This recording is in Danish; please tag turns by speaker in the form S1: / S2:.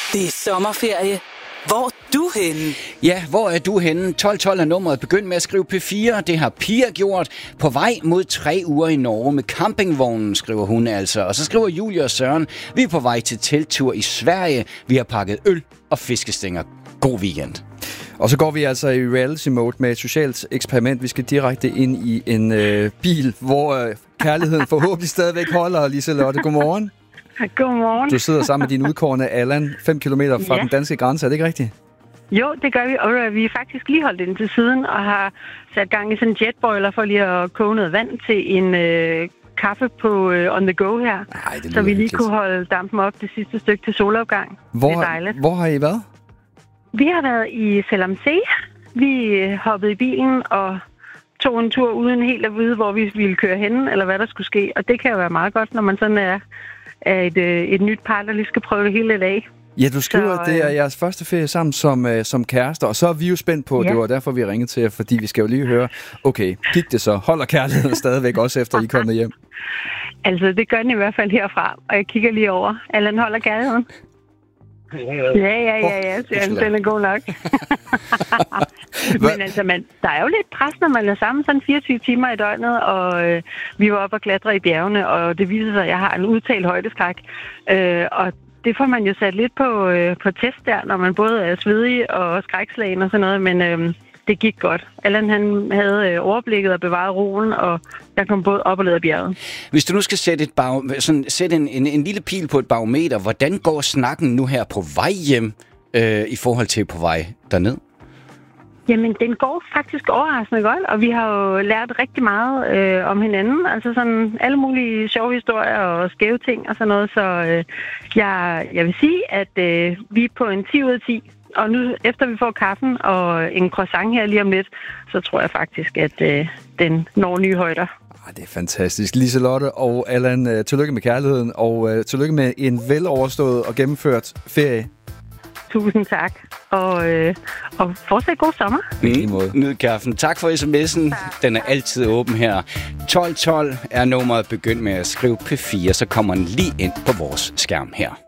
S1: Det er sommerferie. Hvor er du henne?
S2: Ja, hvor er du henne? 1212 er nummeret. Begynd med at skrive P4. Det har Pia gjort. På vej mod 3 uger i Norge med campingvognen, skriver hun altså. Og så skriver Julie og Søren. Vi er på vej til telttur i Sverige. Vi har pakket øl og fiskestænger. God weekend.
S3: Og så går vi altså i reality mode med et socialt eksperiment. Vi skal direkte ind i en bil, hvor kærligheden forhåbentlig stadigvæk holder. Liselotte, godmorgen.
S4: Godmorgen.
S3: Du sidder sammen med din udkårne Allan 5 kilometer fra den danske grænse. Er det ikke rigtigt?
S4: Jo, det gør vi. Og vi er faktisk lige holdt ind til siden og har sat gang i sådan en jetboiler for lige at koge noget vand til en kaffe på on the go her.
S3: Ej,
S4: så vi lige kunne holde dampen op det sidste stykke til solopgang. Det er dejligt.
S3: Hvor har I været?
S4: Vi har været i Selamsee. Vi hoppede i bilen og tog en tur uden helt at vide, hvor vi ville køre hen, eller hvad der skulle ske. Og det kan jo være meget godt, når man sådan er et nyt par, der lige skal prøve det hele lidt af.
S3: Ja, du skriver, at det er jeres første ferie sammen som kærester, og så er vi jo spændt på, det var derfor, vi ringede til jer, fordi vi skal jo lige høre, okay, gik det så? Holder kærligheden stadigvæk også efter I er kommet hjem?
S4: Altså, det gør den i hvert fald herfra, og jeg kigger lige over. Allan, holder kærligheden? Ja, den er god nok. Men altså, der er jo lidt pres, når man er sammen sådan 24 timer i døgnet, og vi var oppe og klatre i bjergene, og det viser sig, at jeg har en udtalt højdeskræk. Og det får man jo sat lidt på test der, når man både er svedig og skrækslagen og sådan noget, men det gik godt. Allan, han havde overblikket og bevaret roen, og jeg kom både op og ned af bjerget.
S2: Hvis du nu skal sætte en lille pil på et barometer, hvordan går snakken nu her på vej hjem i forhold til på vej derned?
S4: Jamen, den går faktisk overraskende godt, og vi har jo lært rigtig meget om hinanden. Altså sådan alle mulige sjove historier og skæve ting og sådan noget. Så jeg vil sige, at vi er på en 10 ud af 10. Og nu, efter vi får kaffen og en croissant her lige om lidt, så tror jeg faktisk, at den når nye højder.
S3: Det er fantastisk. Liselotte og Allan, tillykke med kærligheden, og tillykke med en veloverstået og gennemført ferie.
S4: Tusind tak, og fortsat god sommer.
S2: Nyd kaffen. Tak for sms'en. Tak. Den er altid åben her. 1212 er nummeret. Begynd med at skrive P4, så kommer den lige ind på vores skærm her.